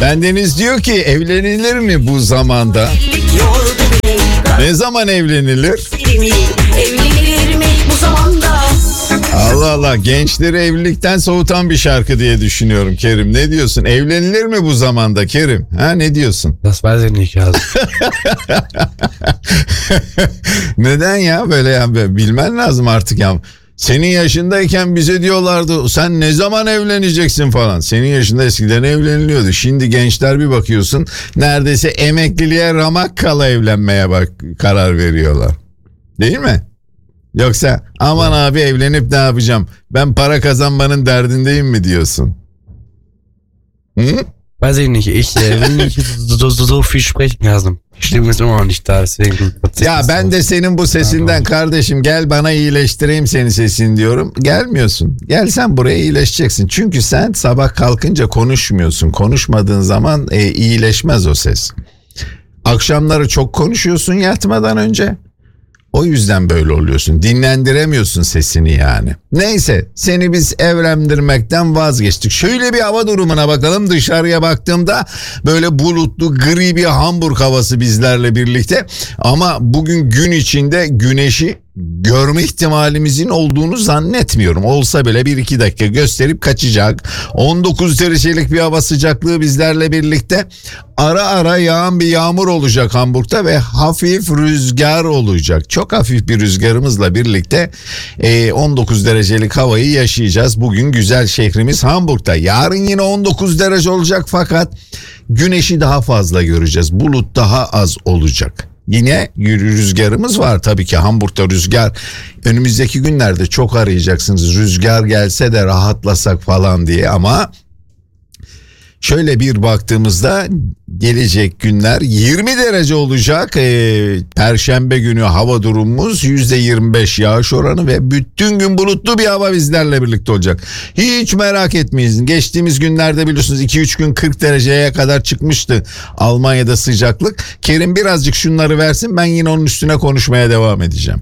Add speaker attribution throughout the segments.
Speaker 1: Bendeniz diyor ki evlenilir mi bu zamanda? Ne zaman evlenilir?
Speaker 2: Evlenilir mi bu zamanda?
Speaker 1: Allah Allah, gençleri evlilikten soğutan bir şarkı diye düşünüyorum Kerim. Ne diyorsun? Evlenilir mi bu zamanda Kerim? Ha, ne diyorsun?
Speaker 3: Das weiß ich nicht ya.
Speaker 1: Neden ya böyle ya? Bilmen lazım artık ya. Senin yaşındayken bize diyorlardı sen ne zaman evleneceksin falan. Senin yaşında eskiden evleniliyordu. Şimdi gençler bir bakıyorsun neredeyse emekliliğe ramak kala evlenmeye karar veriyorlar. Değil mi? Yoksa aman abi evlenip ne yapacağım? Ben para kazanmanın derdindeyim mi diyorsun? Hı?
Speaker 3: Weiß ich nicht. Ich will nicht so viel sprechen, Kasım. Stimme ist immer noch nicht da, deswegen.
Speaker 1: Ya ben de senin bu sesinden kardeşim gel bana iyileştireyim senin sesini diyorum. Gelmiyorsun. Gel sen buraya iyileşeceksin. Çünkü sen sabah kalkınca konuşmuyorsun. Konuşmadığın zaman iyileşmez o ses. Akşamları çok konuşuyorsun yatmadan önce. O yüzden böyle oluyorsun. Dinlendiremiyorsun sesini yani. Neyse seni biz evlendirmekten vazgeçtik. Şöyle bir hava durumuna bakalım. Dışarıya baktığımda böyle bulutlu gri bir Hamburg havası bizlerle birlikte. Ama bugün gün içinde güneşi görme ihtimalimizin olduğunu zannetmiyorum. Olsa bile 1-2 dakika gösterip kaçacak. 19 derecelik bir hava sıcaklığı bizlerle birlikte. Ara ara yağan bir yağmur olacak Hamburg'da ve hafif rüzgar olacak. Çok hafif bir rüzgarımızla birlikte 19 derecelik havayı yaşayacağız. Bugün güzel şehrimiz Hamburg'da. Yarın yine 19 derece olacak fakat güneşi daha fazla göreceğiz. Bulut daha az olacak. Yine rüzgarımız var tabii ki Hamburg'da rüzgar. Önümüzdeki günlerde çok arayacaksınız. Rüzgar gelse de rahatlasak falan diye ama şöyle bir baktığımızda gelecek günler 20 derece olacak. Perşembe günü hava durumumuz %25 yağış oranı ve bütün gün bulutlu bir hava bizlerle birlikte olacak. Hiç merak etmeyin. Geçtiğimiz günlerde biliyorsunuz 2-3 gün 40 dereceye kadar çıkmıştı Almanya'da sıcaklık. Kerim birazcık şunları versin ben yine onun üstüne konuşmaya devam edeceğim.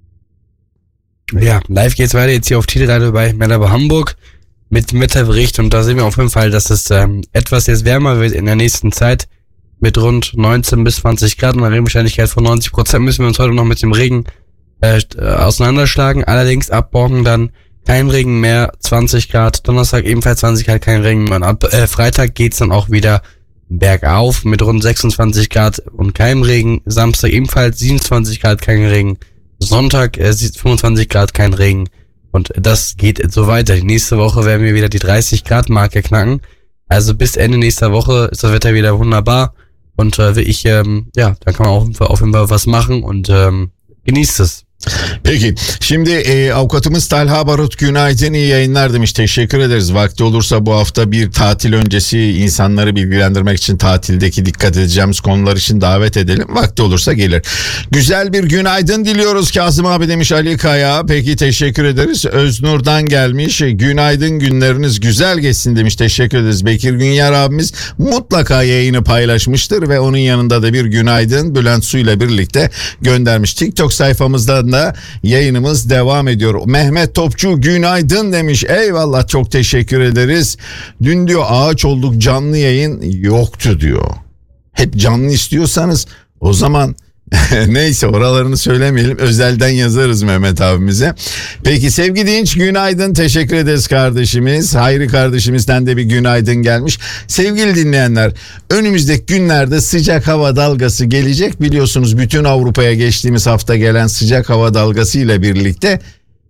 Speaker 3: Ja, live geht's weiter jetzt hier auf Titelradio bei Merhaba Hamburg mit dem Wetterbericht und da sehen wir auf jeden Fall, dass es etwas jetzt wärmer wird in der nächsten Zeit mit rund 19 bis 20 Grad und einer Regenwahrscheinlichkeit von 90%. Müssen wir uns heute noch mit dem Regen auseinanderschlagen. Allerdings ab morgen dann kein Regen mehr, 20 Grad, Donnerstag ebenfalls 20 Grad, kein Regen mehr und ab Freitag geht's dann auch wieder bergauf mit rund 26 Grad und keinem Regen. Samstag ebenfalls 27 Grad, kein Regen. Sonntag 25 Grad, kein Regen. Und das geht so weiter. Die nächste Woche werden wir wieder die 30 Grad Marke knacken. Also bis Ende nächster Woche ist das Wetter wieder wunderbar. Und dann kann man auch auf jeden Fall was machen und genießt es.
Speaker 1: Peki şimdi avukatımız Talha Barut günaydın iyi yayınlar demiş, teşekkür ederiz. Vakti olursa bu hafta bir tatil öncesi insanları bilgilendirmek için tatildeki dikkat edeceğimiz konular için davet edelim. Vakti olursa gelir. Güzel bir günaydın diliyoruz Kazım abi demiş Ali Kaya. Peki teşekkür ederiz. Öznur'dan gelmiş günaydın günleriniz güzel geçsin demiş, teşekkür ederiz. Bekir Günyar abimiz mutlaka yayını paylaşmıştır ve onun yanında da bir günaydın Bülent Su ile birlikte göndermiş. TikTok sayfamızda da yayınımız devam ediyor. Mehmet Topçu günaydın demiş. Eyvallah çok teşekkür ederiz. Dün diyor ağaç olduk canlı yayın yoktu diyor. Hep canlı istiyorsanız o zaman neyse oralarını söylemeyelim. Özelden yazarız Mehmet abimize. Peki Sevgi Dinç günaydın. Teşekkür ederiz kardeşimiz. Hayri kardeşimizden de bir günaydın gelmiş. Sevgili dinleyenler önümüzdeki günlerde sıcak hava dalgası gelecek. Biliyorsunuz bütün Avrupa'ya geçtiğimiz hafta gelen sıcak hava dalgası ile birlikte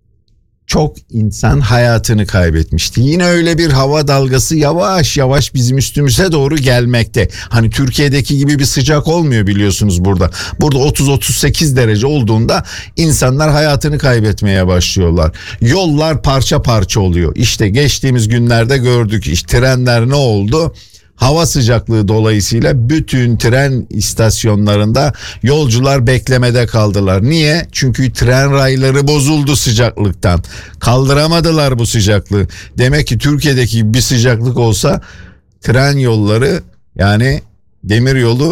Speaker 1: çok insan hayatını kaybetmişti. Yine öyle bir hava dalgası yavaş yavaş bizim üstümüze doğru gelmekte. Hani Türkiye'deki gibi bir sıcak olmuyor biliyorsunuz burada. Burada 30-38 derece olduğunda insanlar hayatını kaybetmeye başlıyorlar. Yollar parça parça oluyor. İşte geçtiğimiz günlerde gördük. İşte trenler ne oldu? Hava sıcaklığı dolayısıyla bütün tren istasyonlarında yolcular beklemede kaldılar. Niye? Çünkü tren rayları bozuldu sıcaklıktan. Kaldıramadılar bu sıcaklığı. Demek ki Türkiye'deki bir sıcaklık olsa tren yolları yani demir yolu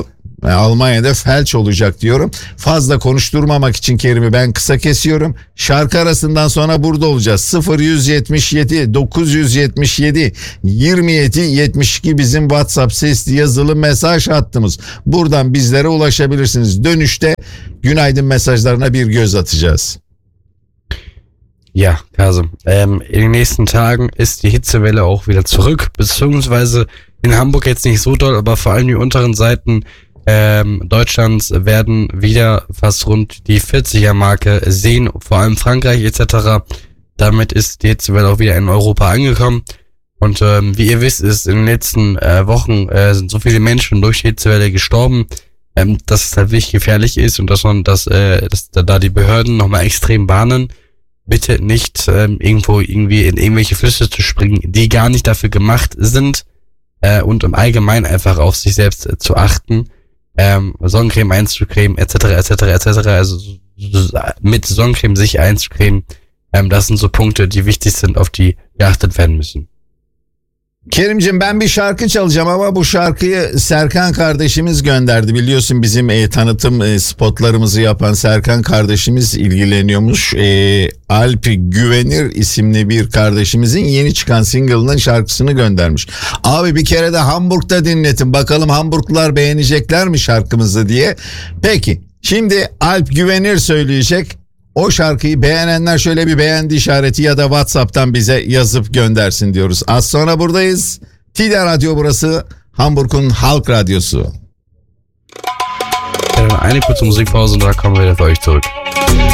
Speaker 1: Almanya'da felç olacak diyorum. Fazla konuşturmamak için Kerim'i ben kısa kesiyorum. Şarkı arasından sonra burada olacağız. 0177 977 27 72 bizim WhatsApp sesli yazılı mesaj hattımız. Buradan bizlere ulaşabilirsiniz. Dönüşte günaydın mesajlarına bir göz atacağız.
Speaker 3: Ja, Kasem. In den nächsten Tagen ist die Hitzewelle auch wieder zurück, beziehungsweise in Hamburg jetzt nicht so doll, aber vor allem die unteren Seiten Deutschlands werden wieder fast rund die 40er-Marke sehen, vor allem Frankreich etc. Damit ist die Hitzewelle auch wieder in Europa angekommen. Und wie ihr wisst, ist in den letzten Wochen sind so viele Menschen durch die Hitzewelle gestorben, dass es halt wirklich gefährlich ist und dass da die Behörden nochmal extrem warnen, bitte nicht irgendwie in irgendwelche Flüsse zu springen, die gar nicht dafür gemacht sind, und im Allgemeinen einfach auf sich selbst zu achten, Sonnencreme einzucremen, etc. Also mit Sonnencreme sich einzucremen, das sind so Punkte, die wichtig sind, auf die geachtet werden müssen.
Speaker 1: Kerimciğim ben bir şarkı çalacağım ama bu şarkıyı Serkan kardeşimiz gönderdi. Biliyorsun bizim tanıtım spotlarımızı yapan Serkan kardeşimiz ilgileniyormuş. Alp Güvenir isimli bir kardeşimizin yeni çıkan single'ının şarkısını göndermiş. Abi bir kere de Hamburg'da dinletin. Bakalım Hamburglular beğenecekler mi şarkımızı diye. Peki şimdi Alp Güvenir söyleyecek. O şarkıyı beğenenler şöyle bir beğendi işareti ya da WhatsApp'tan bize yazıp göndersin diyoruz. Az sonra buradayız. Tide Radyo burası. Hamburg'un Halk Radyosu.
Speaker 3: Eine kurze Musikpause und da kommen wir wieder für euch zurück.